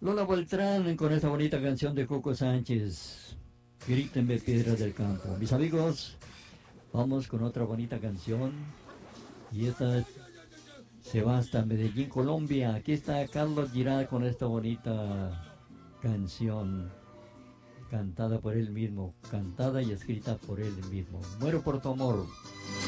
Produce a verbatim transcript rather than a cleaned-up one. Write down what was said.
Lola Beltrán con esta bonita canción de Coco Sánchez, Grítenme Piedras del Campo. Mis amigos, vamos con otra bonita canción. Y esta se va hasta Medellín, Colombia. Aquí está Carlos Girard con esta bonita canción, cantada por él mismo, cantada y escrita por él mismo. Muero por tu amor.